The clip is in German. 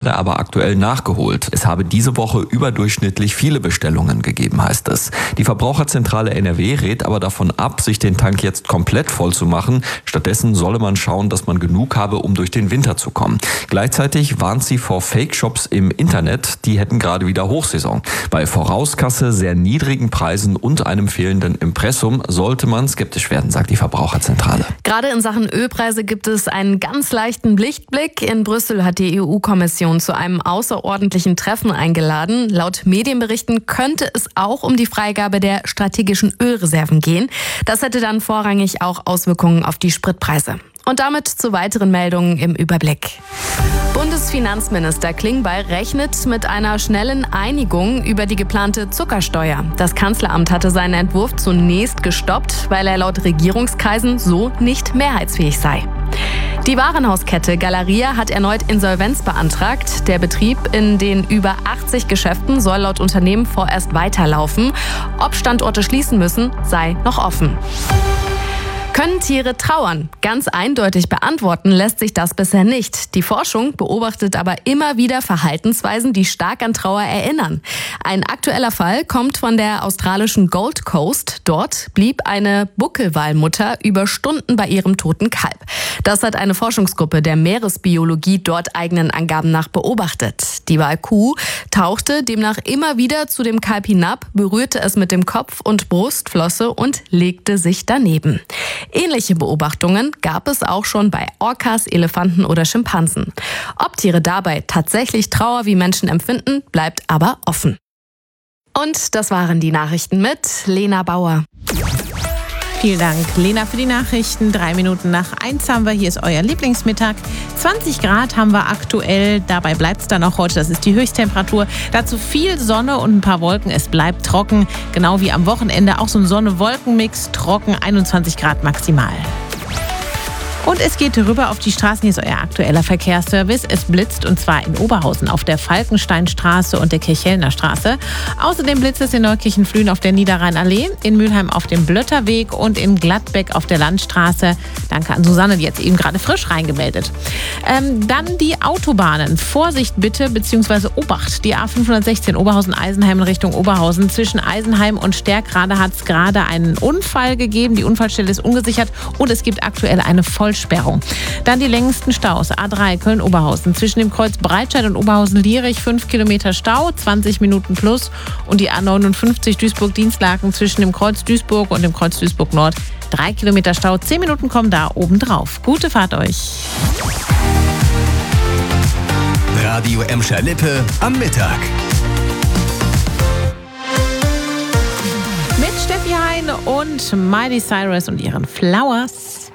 werde aber aktuell nachgeholt. Es habe diese Woche überdurchschnittlich viele Bestellungen gegeben, heißt es. Die Verbraucherzentrale NRW rät aber davon ab, sich den Tank jetzt komplett voll zu machen. Stattdessen solle man schauen, dass man genug habe, um durch den Winter zu kommen. Gleichzeitig warnt sie vor Fake-Shops im Internet. Die hätten gerade wieder Hochsaison. Bei Vorauskasse, sehr niedrigen Preisen und einem fehlenden Impressum sollte man skeptisch werden, sagt die Verbraucherzentrale. Gerade in Sachen Ölpreise gibt es einen ganz leichten Lichtblick. In Brüssel hat die EU-Kommission zu einem außerordentlichen Treffen eingeladen. Laut Medienberichten könnte es auch um die Freigabe der strategischen Ölreserven gehen. Das hätte dann vorrangig auch Auswirkungen auf die Spritpreise. Und damit zu weiteren Meldungen im Überblick. Bundesfinanzminister Klingbeil rechnet mit einer schnellen Einigung über die geplante Zuckersteuer. Das Kanzleramt hatte seinen Entwurf zunächst gestoppt, weil er laut Regierungskreisen so nicht mehrheitsfähig sei. Die Warenhauskette Galeria hat erneut Insolvenz beantragt. Der Betrieb in den über 80 Geschäften soll laut Unternehmen vorerst weiterlaufen. Ob Standorte schließen müssen, sei noch offen. Können Tiere trauern? Ganz eindeutig beantworten lässt sich das bisher nicht. Die Forschung beobachtet aber immer wieder Verhaltensweisen, die stark an Trauer erinnern. Ein aktueller Fall kommt von der australischen Gold Coast. Dort blieb eine Buckelwalmutter über Stunden bei ihrem toten Kalb. Das hat eine Forschungsgruppe der Meeresbiologie dort eigenen Angaben nach beobachtet. Die Walkuh tauchte demnach immer wieder zu dem Kalb hinab, berührte es mit dem Kopf und Brustflosse und legte sich daneben. Ähnliche Beobachtungen gab es auch schon bei Orcas, Elefanten oder Schimpansen. Ob Tiere dabei tatsächlich Trauer wie Menschen empfinden, bleibt aber offen. Und das waren die Nachrichten mit Lena Bauer. Vielen Dank, Lena, für die Nachrichten. 1:03 haben wir. Hier ist euer Lieblingsmittag. 20 Grad haben wir aktuell. Dabei bleibt es dann auch heute. Das ist die Höchsttemperatur. Dazu viel Sonne und ein paar Wolken. Es bleibt trocken. Genau wie am Wochenende. Auch so ein Sonne-Wolken-Mix. Trocken, 21 Grad maximal. Und es geht rüber auf die Straßen. Hier ist euer aktueller Verkehrsservice. Es blitzt und zwar in Oberhausen auf der Falkensteinstraße und der Kirchhellner Straße. Außerdem blitzt es in Neukirchen-Flühen auf der Niederrheinallee, in Mülheim auf dem Blötterweg und in Gladbeck auf der Landstraße. Danke an Susanne, die jetzt eben gerade frisch reingemeldet. Dann die Autobahnen. Vorsicht bitte, beziehungsweise Obacht. Die A516 Oberhausen-Eisenheim in Richtung Oberhausen. Zwischen Eisenheim und Stärkrade hat es gerade einen Unfall gegeben. Die Unfallstelle ist ungesichert und es gibt aktuell eine Vollsperrung. Dann die längsten Staus. A3 Köln-Oberhausen. Zwischen dem Kreuz Breitscheid und Oberhausen-Lierich 5 Kilometer Stau, 20 Minuten plus. Und die A59 Duisburg-Dienstlaken zwischen dem Kreuz Duisburg und dem Kreuz Duisburg-Nord 3 Kilometer Stau. 10 Minuten kommen da obendrauf. Gute Fahrt euch. Radio Emscher-Lippe am Mittag. Mit Steffi Hein und Miley Cyrus und ihren Flowers.